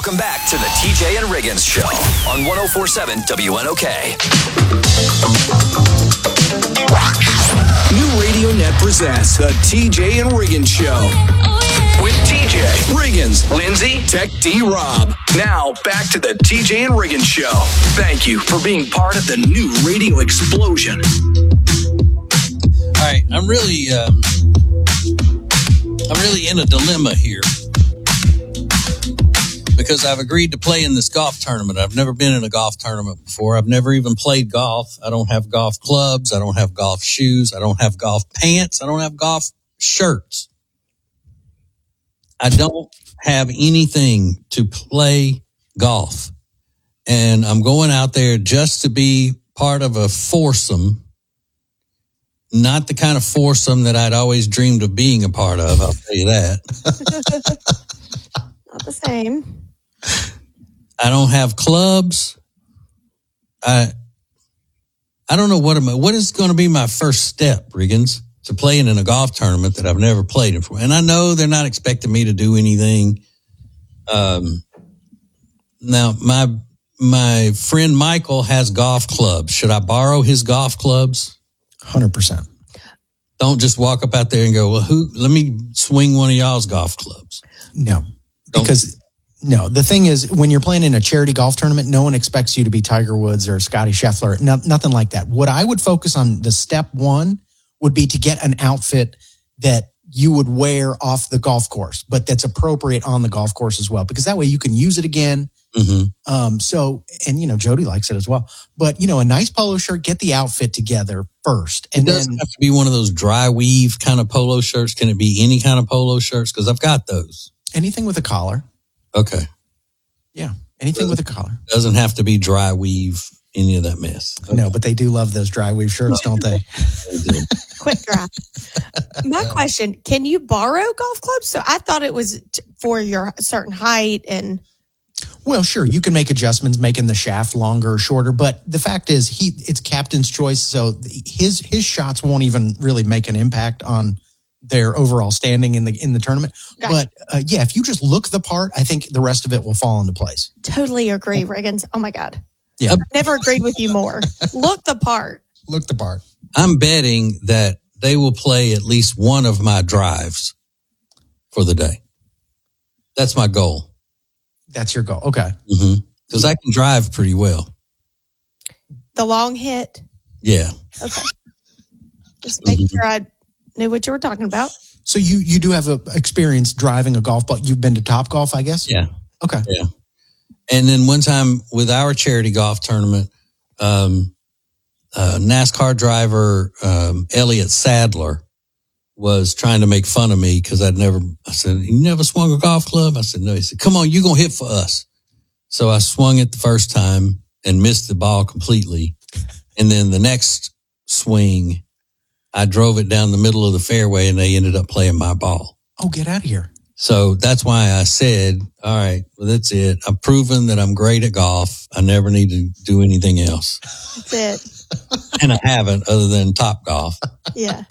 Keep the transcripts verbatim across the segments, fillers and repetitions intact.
Welcome back to the T J and Riggins Show on one oh four point seven W N O K. New Radio Net presents the T J and Riggins Show with T J, Riggins, Lindsay, Tech D, Rob. Now back to the T J and Riggins Show. Thank you for being part of the new radio explosion. All right, I'm really, um, I'm really in a dilemma here because I've agreed to play in this golf tournament. I've never been in a golf tournament before. I've never even played golf. I don't have golf clubs. I don't have golf shoes. I don't have golf pants. I don't have golf shirts. I don't have anything to play golf. And I'm going out there just to be part of a foursome. Not the kind of foursome that I'd always dreamed of being a part of, I'll tell you that. Not the same. I don't have clubs. I I don't know what am I, what is going to be my first step, Riggins, to playing in a golf tournament that I've never played in before. And I know they're not expecting me to do anything. Um, now my my friend Michael has golf clubs. Should I borrow his golf clubs? one hundred percent. Don't just walk up out there and go, well, who? Let me swing one of y'all's golf clubs. No, Don't. because no, the thing is, when you're playing in a charity golf tournament, no one expects you to be Tiger Woods or Scotty Scheffler. No, nothing like that. What I would focus on, the step one, would be to get an outfit that you would wear off the golf course, but that's appropriate on the golf course as well, because that way you can use it again. Mm-hmm. Um, so, and you know, Jody likes it as well. But you know, a nice polo shirt, get the outfit together first, and it doesn't then have to be one of those dry weave kind of polo shirts. Can it be any kind of polo shirts? Because I've got those. anything with a collar. Okay. Yeah, anything with a collar. Doesn't have to be dry weave, any of that mess. Okay. No, but they do love those dry weave shirts, don't they? They do. Quick dry. My question, can you borrow golf clubs? So I thought it was t- for your certain height and... Well, sure, you can make adjustments, making the shaft longer or shorter, but the fact is, he it's captain's choice, so his his shots won't even really make an impact on their overall standing in the in the tournament. Gotcha. But uh, yeah, if you just look the part, I think the rest of it will fall into place. Totally agree, Riggins. Oh my God. Yeah, I've never agreed with you more. Look the part. look the part. I'm betting that they will play at least one of my drives for the day. That's my goal. That's your goal. Okay. Mm-hmm. Because I can drive pretty well. The long hit. Yeah. Okay. Just making sure I knew what you were talking about. So you you do have a experience driving a golf ball. You've been to Top Golf, I guess? Yeah. Okay. Yeah. And then one time with our charity golf tournament, um, uh, NASCAR driver um, Elliott Sadler was trying to make fun of me because I'd never, I said, you never swung a golf club? I said, no. He said, come on, you're going to hit for us. So I swung it the first time and missed the ball completely. And then the next swing, I drove it down the middle of the fairway and they ended up playing my ball. Oh, get out of here. So that's why I said, all right, well, that's it. I've proven that I'm great at golf. I never need to do anything else. That's it. And I haven't other than Top Golf. Yeah.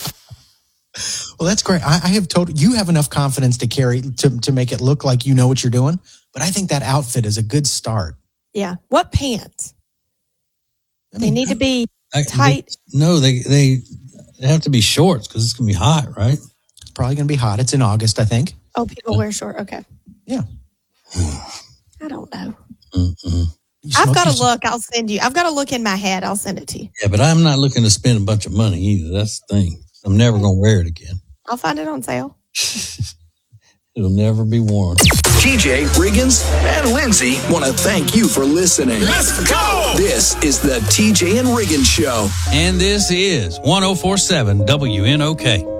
Well, that's great. I, I have told you have enough confidence to carry to to make it look like you know what you're doing. But I think that outfit is a good start. Yeah. What pants? I They mean, need to be I, tight. They, no, they, they they have to be shorts because it's going to be hot, right? It's probably going to be hot. It's in August, I think. Oh, people wear short. Okay. Yeah. I don't know. Mm-mm. You I've smoke got to your- look. I'll send you. I've got to look in my head. I'll send it to you. Yeah, but I'm not looking to spend a bunch of money either. That's the thing. I'm never going to wear it again. I'll find it on sale. It'll never be worn. T J, Riggins, and Lindsay want to thank you for listening. Let's go! This is the T J and Riggins Show. And this is one oh four point seven W N O K.